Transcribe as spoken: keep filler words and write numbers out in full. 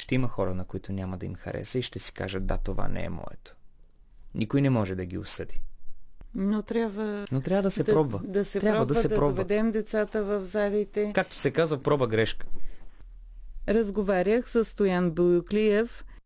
ще има хора, на които няма да им хареса и ще си кажат, да, това не е моето. Никой не може да ги осъди. Но трябва, Но трябва да се да, пробва. Да се трябва пробва, да се да пробва. доведем децата в залите. Както се казва, проба грешка. Разговарях с Стоян Боюклиев,